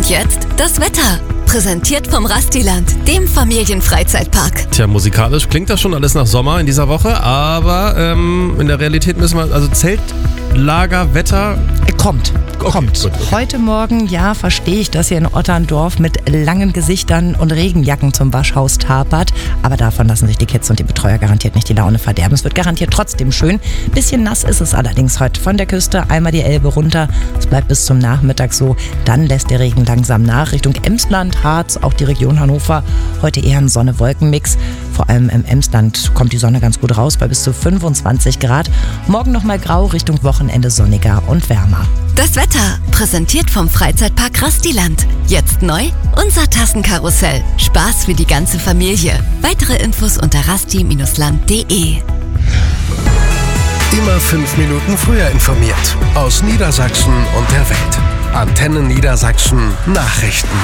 Und jetzt das Wetter. Präsentiert vom Rastiland, dem Familienfreizeitpark. Tja, musikalisch klingt das schon alles nach Sommer in dieser Woche, aber in der Realität müssen wir, also Zeltlagerwetter... Kommt. Gut. Heute Morgen, ja, verstehe ich, dass ihr in Otterndorf mit langen Gesichtern und Regenjacken zum Waschhaus tapert. Aber davon lassen sich die Kids und die Betreuer garantiert nicht die Laune verderben. Es wird garantiert trotzdem schön. Bisschen nass ist es allerdings heute. Von der Küste einmal die Elbe runter. Es bleibt bis zum Nachmittag so. Dann lässt der Regen langsam nach. Richtung Emsland, Harz, auch die Region Hannover. Heute eher ein Sonne-Wolken-Mix. Vor allem im Emsland kommt die Sonne ganz gut raus bei bis zu 25 Grad. Morgen nochmal grau, Richtung Wochenende sonniger und wärmer. Das Wetter, präsentiert vom Freizeitpark Rastiland. Jetzt neu, unser Tassenkarussell. Spaß für die ganze Familie. Weitere Infos unter rasti-land.de. Immer 5 Minuten früher informiert. Aus Niedersachsen und der Welt. Antenne Niedersachsen Nachrichten.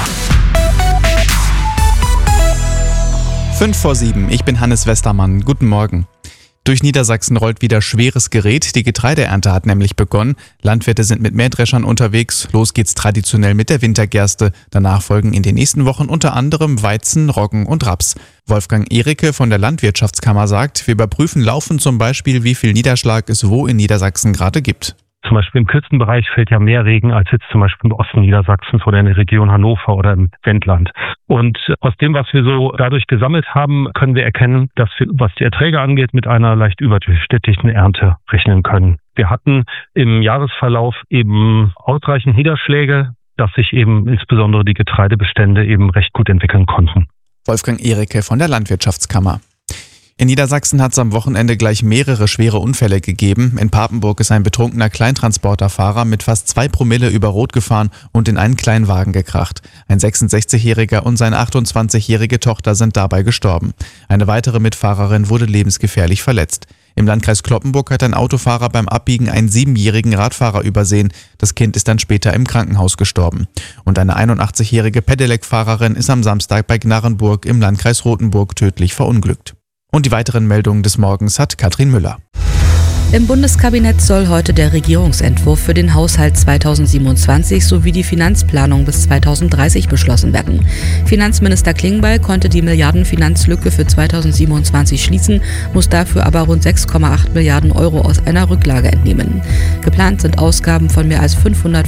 5:05, ich bin Hannes Westermann. Guten Morgen. Durch Niedersachsen rollt wieder schweres Gerät. Die Getreideernte hat nämlich begonnen. Landwirte sind mit Mähdreschern unterwegs. Los geht's traditionell mit der Wintergerste. Danach folgen in den nächsten Wochen unter anderem Weizen, Roggen und Raps. Wolfgang Ehricke von der Landwirtschaftskammer sagt, wir überprüfen laufend zum Beispiel, wie viel Niederschlag es wo in Niedersachsen gerade gibt. Zum Beispiel im Küstenbereich fällt ja mehr Regen als jetzt zum Beispiel im Osten Niedersachsens oder in der Region Hannover oder im Wendland. Und aus dem, was wir so dadurch gesammelt haben, können wir erkennen, dass wir, was die Erträge angeht, mit einer leicht überdurchschnittlichen Ernte rechnen können. Wir hatten im Jahresverlauf eben ausreichend Niederschläge, dass sich eben insbesondere die Getreidebestände eben recht gut entwickeln konnten. Wolfgang Ehricke von der Landwirtschaftskammer. In Niedersachsen hat es am Wochenende gleich mehrere schwere Unfälle gegeben. In Papenburg ist ein betrunkener Kleintransporterfahrer mit fast 2 Promille über Rot gefahren und in einen Kleinwagen gekracht. Ein 66-Jähriger und seine 28-jährige Tochter sind dabei gestorben. Eine weitere Mitfahrerin wurde lebensgefährlich verletzt. Im Landkreis Cloppenburg hat ein Autofahrer beim Abbiegen einen 7-jährigen Radfahrer übersehen. Das Kind ist dann später im Krankenhaus gestorben. Und eine 81-jährige Pedelec-Fahrerin ist am Samstag bei Gnarrenburg im Landkreis Rothenburg tödlich verunglückt. Und die weiteren Meldungen des Morgens hat Katrin Müller. Im Bundeskabinett soll heute der Regierungsentwurf für den Haushalt 2027 sowie die Finanzplanung bis 2030 beschlossen werden. Finanzminister Klingbeil konnte die Milliardenfinanzlücke für 2027 schließen, muss dafür aber rund 6,8 Milliarden Euro aus einer Rücklage entnehmen. Geplant sind Ausgaben von mehr als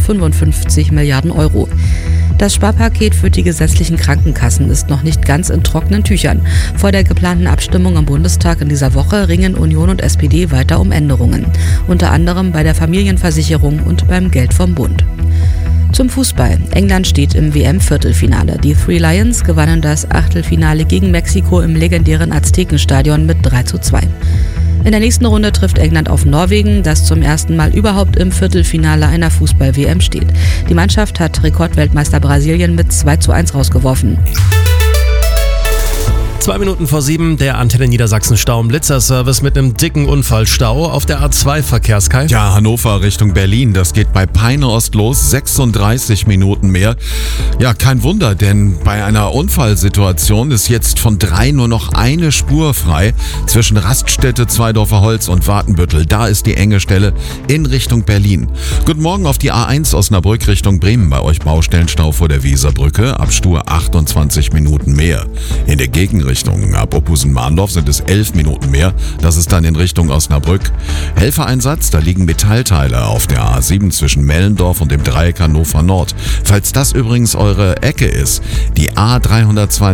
555 Milliarden Euro. Das Sparpaket für die gesetzlichen Krankenkassen ist noch nicht ganz in trockenen Tüchern. Vor der geplanten Abstimmung am Bundestag in dieser Woche ringen Union und SPD weiter um Änderungen. Unter anderem bei der Familienversicherung und beim Geld vom Bund. Zum Fußball. England steht im WM-Viertelfinale. Die Three Lions gewannen das Achtelfinale gegen Mexiko im legendären Aztekenstadion mit 3:2. In der nächsten Runde trifft England auf Norwegen, das zum ersten Mal überhaupt im Viertelfinale einer Fußball-WM steht. Die Mannschaft hat Rekordweltmeister Brasilien mit 2:1 rausgeworfen. 7:02, der Antenne Niedersachsen Stau- und Blitzerservice mit einem dicken Unfallstau auf der A2 Verkehrskai. Ja, Hannover Richtung Berlin, das geht bei Peine Ost los, 36 Minuten mehr. Ja, kein Wunder, denn bei einer Unfallsituation ist jetzt von 3 nur noch eine Spur frei zwischen Raststätte, Zweidorfer Holz und Watenbüttel. Da ist die enge Stelle in Richtung Berlin. Guten Morgen auf die A1 Osnabrück Richtung Bremen. Bei euch Baustellenstau vor der Weserbrücke, ab Stur 28 Minuten mehr. In der Gegenrichtung ab Ophusen-Mahndorf sind es 11 Minuten mehr. Das ist dann in Richtung Osnabrück. Helfereinsatz, da liegen Metallteile auf der A7 zwischen Mellendorf und dem Dreieck Hannover Nord. Falls das übrigens eure Ecke ist, die A320